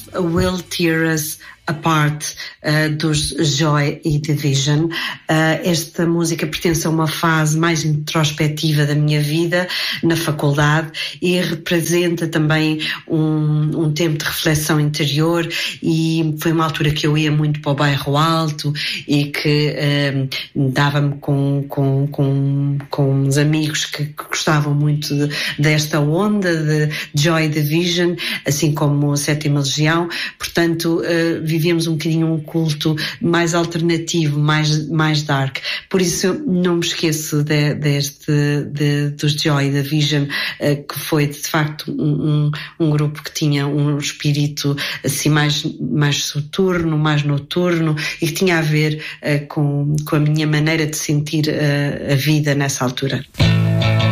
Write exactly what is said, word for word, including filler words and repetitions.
Will Tear Us Apart, uh, dos Joy Division. Uh, esta música pertence a uma fase mais introspectiva da minha vida na faculdade e representa também um, um tempo de reflexão interior, e foi uma altura que eu ia muito para o Bairro Alto e que uh, dava-me com, com, com, com uns amigos que, que gostavam muito de, desta onda de Joy Division, assim como a Sétima Legião. Portanto, uh, vivíamos um bocadinho um culto mais alternativo, mais, mais dark. Por isso eu não me esqueço de, deste, de, dos Joy Division, uh, que foi de facto um, um, um grupo que tinha um espírito assim mais, mais soturno, mais noturno, e que tinha a ver uh, com, com a minha maneira de sentir uh, a vida nessa altura.